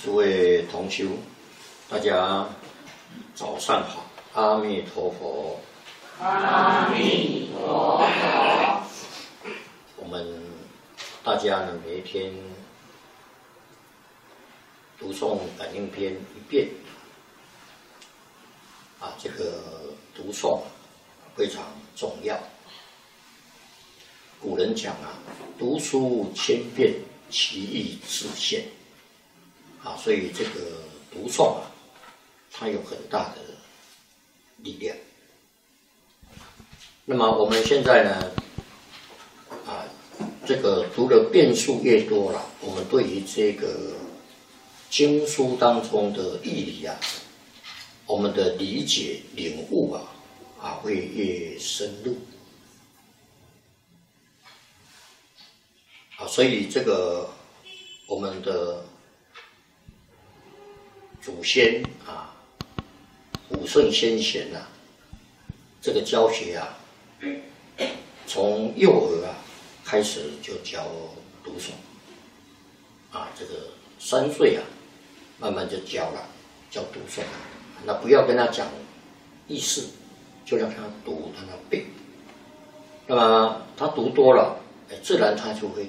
诸位同修，大家早上好，阿弥陀佛。 阿弥陀佛。 我们大家呢，每一天读诵感应篇一遍，这个读诵非常重要。古人讲读书千遍，其义自现。所以这个读诵它有很大的力量。那么我们现在呢，这个读的遍数越多了，我们对于这个经书当中的义理我们的理解领悟会越深入。所以这个我们的祖先古圣先贤这个教学从幼儿开始就教读诵这个3岁慢慢就教了，教读诵。那不要跟他讲意思，就让他读，让他背。那么他读多了，自然他就会